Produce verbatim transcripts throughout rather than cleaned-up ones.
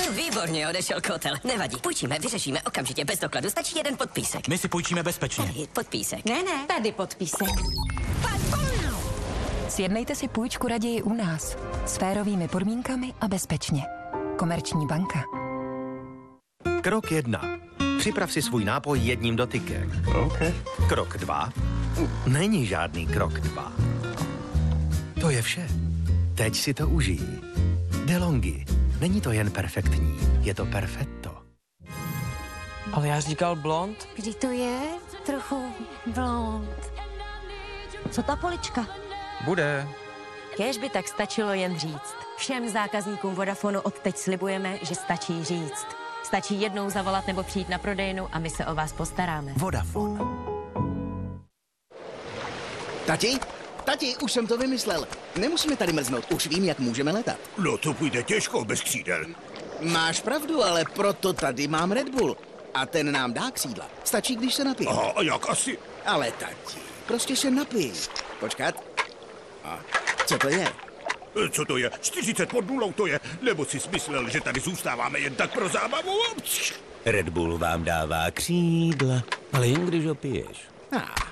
Výborně, odešel kotel. Nevadí, půjčíme, vyřešíme okamžitě bez dokladu. Stačí jeden podpísek. My si půjčíme bezpečně. Tady podpísek. Ne, ne, tady podpísek. Sjednejte si půjčku raději u nás. S férovými podmínkami a bezpečně. Komerční banka. Krok jedna. Připrav si svůj nápoj jedním dotykem. Okay. Krok dva. Není žádný krok dva. To je vše. Teď si to užij. DeLonghi. Není to jen perfektní, je to perfetto. Ale já říkal blond. Kdy to je trochu blond. Co ta polička? Bude. Kéž by tak stačilo jen říct. Všem zákazníkům Vodafonu odteď slibujeme, že stačí říct. Stačí jednou zavolat nebo přijít na prodejnu a my se o vás postaráme. Vodafone. Tati? Tati, už jsem to vymyslel. Nemusíme tady mrznout, už vím, jak můžeme letat. No to půjde těžko bez křídel. Máš pravdu, ale proto tady mám Red Bull. A ten nám dá křídla. Stačí, když se napijeme. Aha, a jak asi? Ale tati, prostě se napij. Počkat. A co to je? Co to je? čtyřicet pod nulou to je? Nebo jsi smyslel, že tady zůstáváme jen tak pro zábavu? Red Bull vám dává křídla, ale jen když ho piješ. Ah.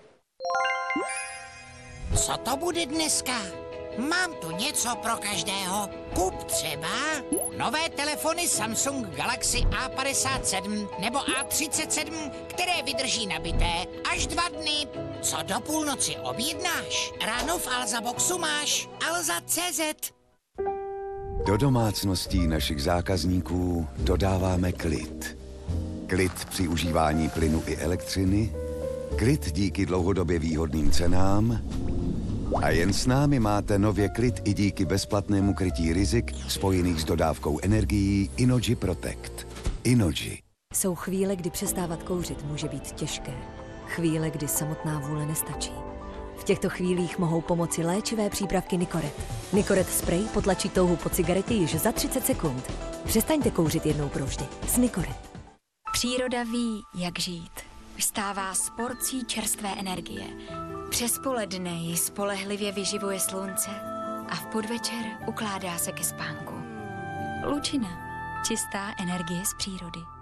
Co to bude dneska? Mám tu něco pro každého. Kup třeba nové telefony Samsung Galaxy A padesát sedm nebo A třicet sedm, které vydrží nabité až dva dny. Co do půlnoci objednáš? Ráno v Alza Boxu máš alza tečka cé zet. Do domácností našich zákazníků dodáváme klid. Klid při užívání plynu i elektřiny, klid díky dlouhodobě výhodným cenám a jen s námi máte nově klid i díky bezplatnému krytí rizik spojených s dodávkou energií Inogy Protect. Inogy. Jsou chvíle, kdy přestávat kouřit může být těžké. Chvíle, kdy samotná vůle nestačí. V těchto chvílích mohou pomoci léčivé přípravky Nicoret. Nicoret spray potlačí touhu po cigaretě již za třicet sekund. Přestaňte kouřit jednou provždy. S Nicoret. Příroda ví, jak žít. Vstává s porcí čerstvé energie. Přes poledne ji spolehlivě vyživuje slunce a v podvečer ukládá se ke spánku. Lučina. Čistá energie z přírody.